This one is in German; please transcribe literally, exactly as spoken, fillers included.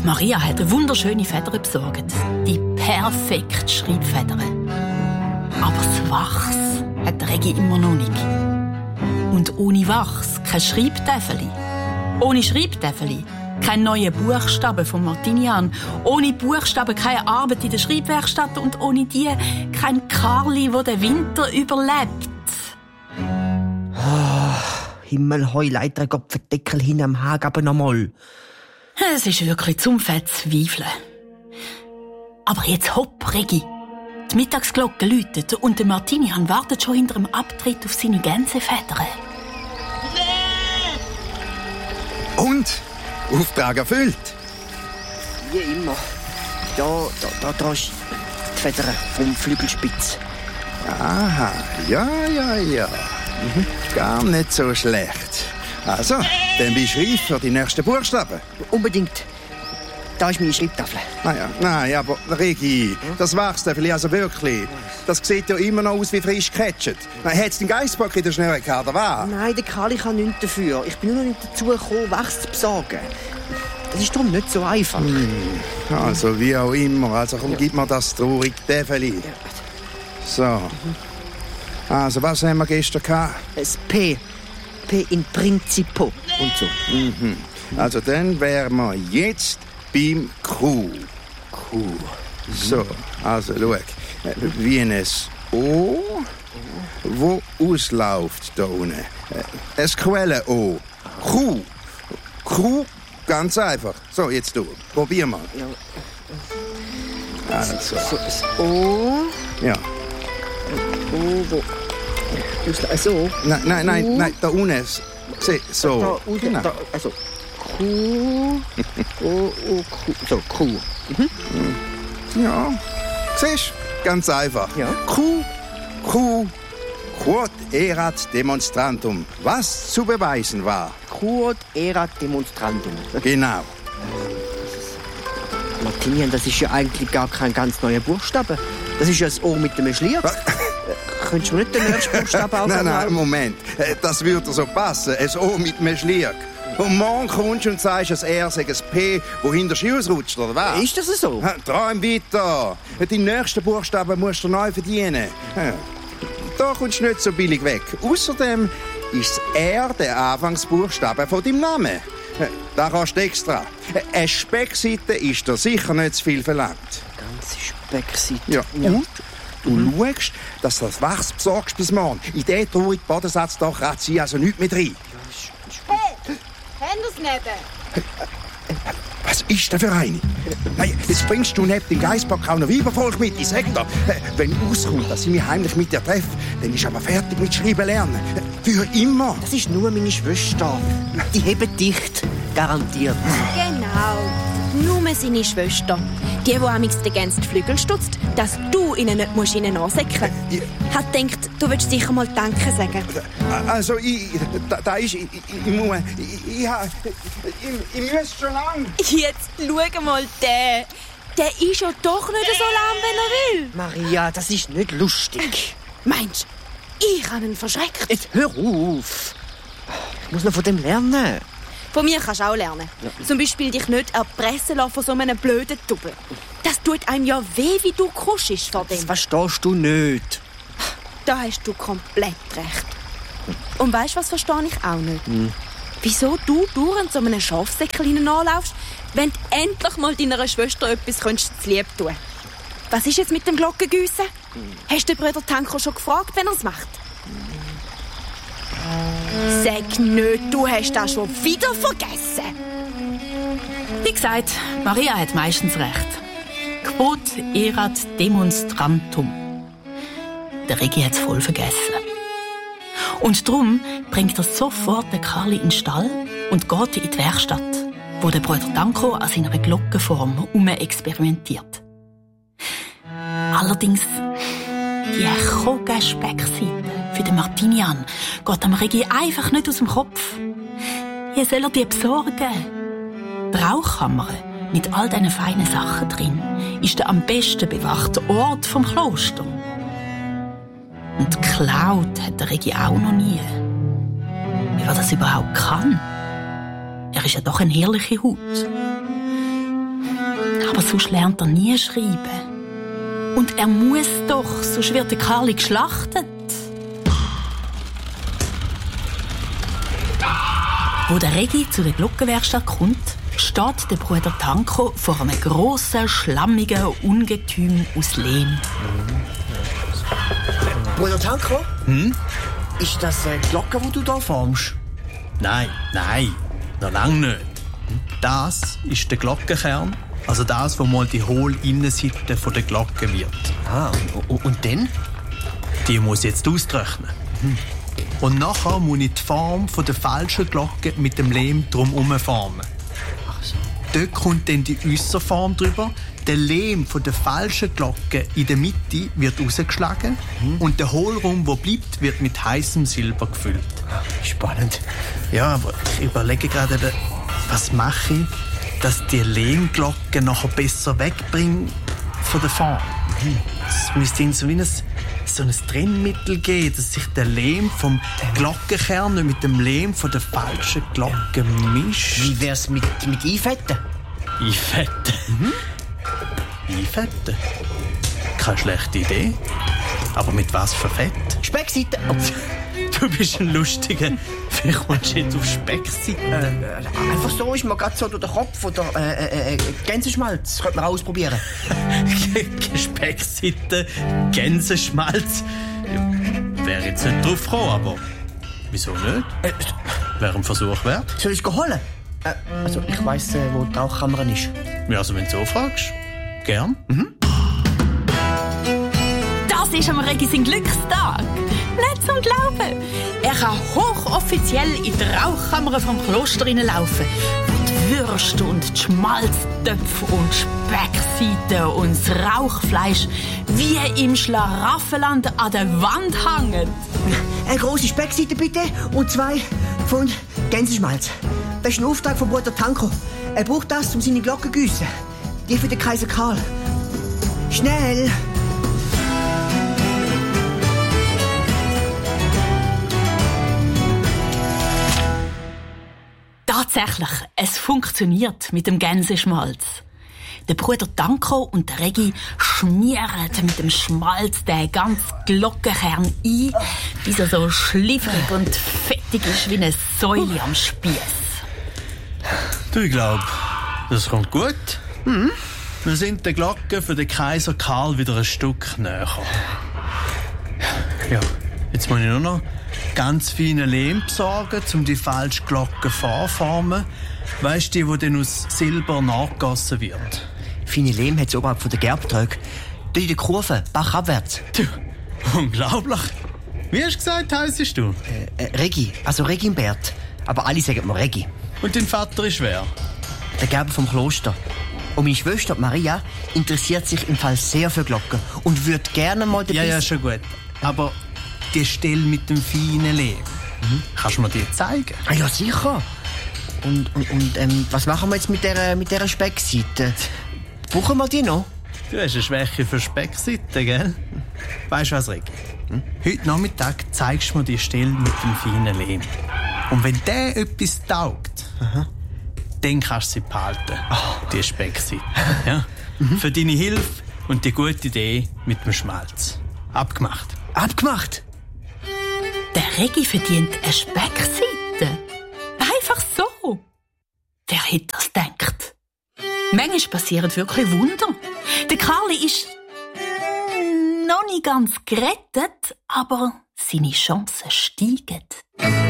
Maria hat eine wunderschöne Feder besorgt. Die perfekte Schreibfeder. Aber das Wachs hat der Regi immer noch nicht. Und ohne Wachs kein Schreibtäfeli. Ohne Schreibtäfeli keine neuen Buchstaben von Martinian. Ohne Buchstaben keine Arbeit in der Schreibwerkstatt. Und ohne die kein Karli, der den Winter überlebt. Oh, Himmelhoi, leider Gott für den Deckel hin am Hag, aber noch mal. Es ist wirklich zum Verzweifeln. Aber jetzt hopp, Regi. Die Mittagsglocke läutet und der Martinian wartet schon hinter dem Abtritt auf seine Gänsefedern. Und? Auftrag erfüllt? Wie immer. Da, da, da, da ist die Feder vom Flügelspitz. Aha, ja, ja, ja. Mhm. Gar nicht so schlecht. Also, dann bist du reif für die nächsten Buchstaben. Unbedingt. Da ist meine Schreibtafel. Naja, nein, aber Regi, das wächst also wirklich. Das sieht ja immer noch aus wie frisch gecatcht. Hat es den Geissbock in der Schnelle gehabt, oder was? Nein, der Karli kann nichts dafür. Ich bin nur noch nicht dazu gekommen, Wachs zu besorgen. Das ist darum nicht so einfach. Hm. Also, wie auch immer. Also, komm, ja. Gib mir das traurige Täfeli. Ja. So. Also, was haben wir gestern gehabt? Das P. P in Principo und so. Mhm. Also, dann wären wir jetzt beim Q. Q. So, also, schau. Wie ein O, wo ausläuft da unten. Ein Quellen-O. Q. Q, ganz einfach. So, jetzt du. Probier mal. Also. So, das O. Ja. O, wo? So? Nein, nein, nein, nein, da unten. So. Da unten, genau. Da, also. Q. O, O, Q. So, Q. Mhm. Ja. Siehst du? Ganz einfach. Ja. Q, Q, quod erat demonstrantum. Was zu beweisen war. Quod erat demonstrantum. Genau. Martinian, das ist ja eigentlich gar kein ganz neuer Buchstabe. Das ist ja das O mit dem Schlier. Könntest du nicht den nächsten Buchstaben auch Nein, nein, Moment. Das würde so passen. Ein O mit einem Schlier. Und morgen kommst du und sagst, dass er sei ein P, das hinter den Schuh rutscht, oder was? Ist das so? Träum weiter. Die nächsten Buchstaben musst du neu verdienen. Da kommst du nicht so billig weg. Außerdem ist R der Anfangsbuchstabe von deinem Namen. Da kannst du extra. Eine Speckseite ist dir sicher nicht zu viel verlangt. Ganze Speckseite? Ja. Und du mhm. schaust, dass du das Wachs besorgst bis morgen. In diesen traurigen Bodensatz da kratzt sie also nichts mehr rein. Hey, haben wir's nicht? Was ist denn für eine? Nein, jetzt bringst du neben dem Geissbock auch noch Weibervolk mit. Ich sag dir, wenn rauskommt, dass ich mich heimlich mit dir treffe, dann ist aber fertig mit Schreiben lernen. Für immer. Das ist nur meine Schwester. Die heben dicht. Garantiert. Genau. Nur seine Schwester. Die, die amigs den Gänse die Flügel stutzt, dass du ihnen nicht musst ihnen ansäcken musst. Hat gedacht, du würdest sicher mal Danke sagen. Also, ich... Da, da ist... Ich, ich, ich muss... Ich, ich, ich, ich muss schon lang. Jetzt schau mal den. Der ist ja doch nicht so lahm, wenn er will. Maria, das ist nicht lustig. Meinst du, ich habe ihn verschreckt? Jetzt hör auf. Ich muss noch von dem lernen. Von mir kannst du auch lernen. Ja. Zum Beispiel dich nicht erpressen lassen von so einem blöden Tubel. Das tut einem ja weh, wie du kuschst vor dem. Das verstehst du nicht. Da hast du komplett recht. Und weißt du, was verstehe ich auch nicht? Hm. Wieso du dauernd so einem Schafsäckel hineinlaufst, wenn du endlich mal deiner Schwester etwas könntest zu lieb tun? Was ist jetzt mit dem Glockengüssen? Hm. Hast du den Bruder Tanko schon gefragt, wenn er es macht? Sag nicht, du hast das schon wieder vergessen. Wie gesagt, Maria hat meistens recht. Quod erat demonstrantum. Der Regi hat es voll vergessen. Und darum bringt er sofort den Karli in den Stall und geht in die Werkstatt, wo der Bruder Danko an seiner Glockenform experimentiert. Allerdings, die Koga-Speckseite für den Martinian geht am Regi einfach nicht aus dem Kopf. Wie soll er die besorgen? Die Rauchkammer mit all diesen feinen Sachen drin ist der am besten bewachte Ort vom Kloster. Und geklaut hat der Regi auch noch nie. Wie er das überhaupt kann? Er ist ja doch eine herrliche Haut. Aber sonst lernt er nie schreiben. Und er muss doch, sonst wird der Karli geschlachtet. Wo der Regi zu der Glockenwerkstatt kommt, steht der Bruder Tanko vor einem grossen, schlammigen Ungetüm aus Lehm. Bruder Tanko? Hm? Ist das eine Glocke, die du hier formst? Nein, nein, noch lange nicht. Das ist der Glockenkern, also das, wo mal die hohle Innenseite der Glocke wird. Ah, und, und dann? Die muss jetzt austrocknen. Hm. Und nachher muss ich die Form von der falschen Glocke mit dem Lehm drumherum formen. Ach so. Dort kommt dann die Äusserform drüber. Der Lehm von der falschen Glocke in der Mitte wird rausgeschlagen mhm. und der Hohlraum, der bleibt, wird mit heißem Silber gefüllt. Spannend. Ja, aber ich überlege gerade, was mache ich, dass die Lehmglocke nachher besser wegbringt von der Form. Mhm. Es müsste ihnen so wie ein, so ein Trennmittel geben, dass sich der Lehm vom Glockenkern mit dem Lehm von der falschen Glocke mischt. Wie wär's mit, mit Einfetten? Einfetten? Mhm. Einfetten? Keine schlechte Idee. Aber mit was für Fett? Speckseite. Oh. Du bist ein Lustiger. Wie kommst du jetzt auf Speckseite? Äh, einfach so ist mir gerade so durch den Kopf. Oder äh, äh, Gänseschmalz. Das könnte man ausprobieren. Speckseite, Gänseschmalz. Ja, wäre jetzt nicht drauf gekommen, aber wieso nicht? Äh, Wäre ein Versuch wert. Soll ich es holen? Äh, also ich weiss, äh, wo die Rauchkammer ist. Ja, also wenn du so fragst, gern. Mhm. Das ist am Regi sein Glückstag. Nicht zum Glauben. Er kann hochoffiziell in die Rauchkammer vom Kloster hineinlaufen, wo die Würste und die Schmalztöpfe und Speckseiten und das Rauchfleisch wie im Schlaraffenland an der Wand hängen. Eine grosse Speckseite bitte und zwei von Gänseschmalz. Das ist ein Auftrag von Bruder Tanko. Er braucht das, um seine Glocke zu gießen. Die für den Kaiser Karl. Schnell! Tatsächlich, es funktioniert mit dem Gänseschmalz. Der Bruder Tanko und der Regi schmieren mit dem Schmalz den ganzen Glockenkern ein, bis er so schliffrig und fettig ist wie eine Säule am Spieß. Du, ich glaube, das kommt gut. Mhm. Wir sind der Glocke für den Kaiser Karl wieder ein Stück näher. Ja, jetzt muss ich nur noch ganz feine Lehm besorgen, um die falsche Glocke vorformen. Weisst du, die, die dann aus Silber nachgegossen wird? Feine Lehm hat es oberhalb von der Gerbtröge. Da in der Kurve, bachabwärts. Du, unglaublich. Wie hast du gesagt, heissest du? Äh, äh, Regi, also Regimbert. Aber alle sagen mir Regi. Und dein Vater ist wer? Der Gerber vom Kloster. Und meine Schwester Maria interessiert sich im Fall sehr für Glocken und würde gerne mal den Ja, Biss- ja, schon gut. Aber die Stelle mit dem feinen Lehm, mhm. kannst du mir die zeigen? Ah, ja, sicher. Und, und, und ähm, was machen wir jetzt mit dieser mit der Speckseite? Brauchen wir die noch? Du hast eine Schwäche für Speckseiten, gell? Weißt du was, Regi? Hm? Heute Nachmittag zeigst du mir die Stelle mit dem feinen Lehm. Und wenn der etwas taugt, aha, dann kannst du sie behalten, oh. die Speckseite. Ja? Mhm. Für deine Hilfe und die gute Idee mit dem Schmalz. Abgemacht. Abgemacht? Der Regi verdient eine Speckseite. Einfach so. Wer hätte das gedacht? Manchmal passieren wirklich Wunder. Der Karli ist noch nicht ganz gerettet, aber seine Chancen steigen.